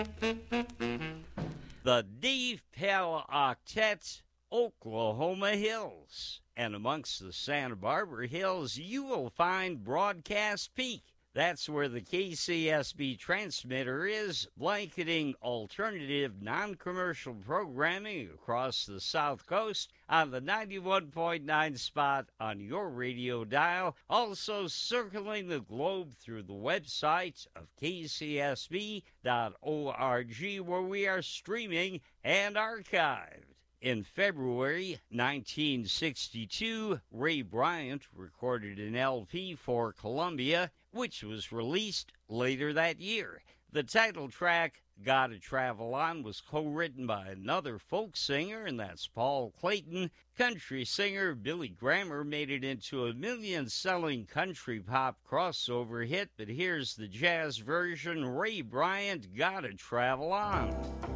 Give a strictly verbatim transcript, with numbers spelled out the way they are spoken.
The Dave Pal Octet, Oklahoma Hills. And amongst the Santa Barbara Hills, you will find Broadcast Peak. That's where the K C S B transmitter is, blanketing alternative non-commercial programming across the South Coast on the ninety-one point nine spot on your radio dial, also circling the globe through the website of K C S B dot org, where we are streaming and archived. In February nineteen sixty-two, Ray Bryant recorded an L P for Columbia, which was released later that year. The title track, Gotta Travel On, was co-written by another folk singer, and that's Paul Clayton. Country singer Billy Grammer made it into a million-selling country pop crossover hit, but here's the jazz version, Ray Bryant, Gotta Travel On.